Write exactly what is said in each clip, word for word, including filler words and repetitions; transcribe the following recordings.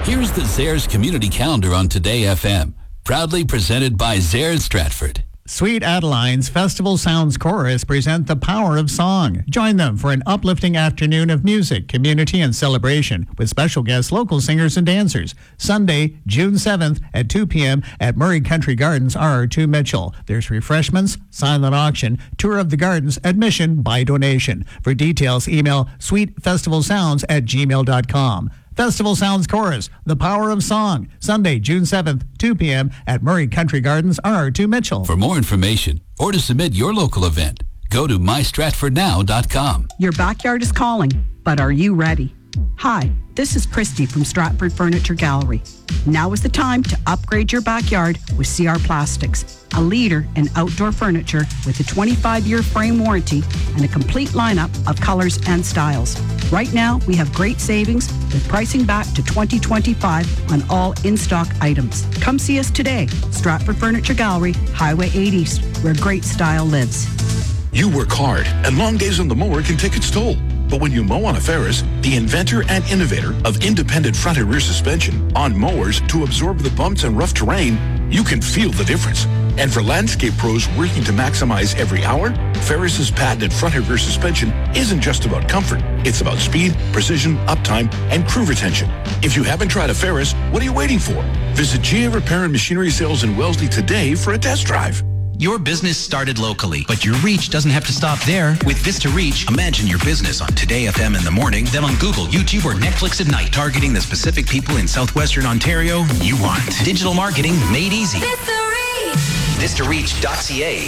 Here's the Zehrs Community Calendar on Today F M, proudly presented by Zehrs Stratford. Sweet Adeline's Festival Sounds Chorus present The Power of Song. Join them for an uplifting afternoon of music, community, and celebration with special guests, local singers and dancers. Sunday, June seventh at two p.m. at Murray Country Gardens, R two Mitchell. There's refreshments, silent auction, tour of the gardens, admission by donation. For details, email sweetfestivalsounds at gmail dot com. Festival Sounds Chorus, The Power of Song, Sunday, June seventh, two p.m. at Murray Country Gardens, R two Mitchell. For more information or to submit your local event, go to my stratford now dot com. Your backyard is calling, but are you ready? Hi, this is Christy from Stratford Furniture Gallery. Now is the time to upgrade your backyard with C R Plastics, a leader in outdoor furniture with a twenty-five-year frame warranty and a complete lineup of colors and styles. Right now, we have great savings with pricing back to twenty twenty-five on all in-stock items. Come see us today, Stratford Furniture Gallery, Highway eight East, where great style lives. You work hard, and long days on the mower can take its toll. But when you mow on a Ferris, the inventor and innovator of independent front and rear suspension on mowers to absorb the bumps and rough terrain, you can feel the difference. And for landscape pros working to maximize every hour, Ferris's patented front and rear suspension isn't just about comfort. It's about speed, precision, uptime, and crew retention. If you haven't tried a Ferris, what are you waiting for? Visit G A Repair and Machinery Sales in Wellesley today for a test drive. Your business started locally, but your reach doesn't have to stop there. With Vista Reach, imagine your business on Today F M in the morning, then on Google, YouTube, or Netflix at night, targeting the specific people in southwestern Ontario you want. Digital marketing made easy. Vista Reach. Vista Reach dot C A.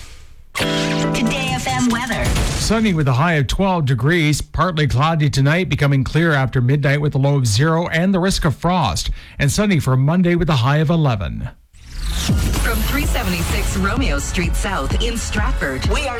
Today F M weather. Sunny with a high of twelve degrees, partly cloudy tonight, becoming clear after midnight with a low of zero and the risk of frost. And sunny for Monday with a high of eleven. From three seventy-six Romeo Street South in Stratford, we are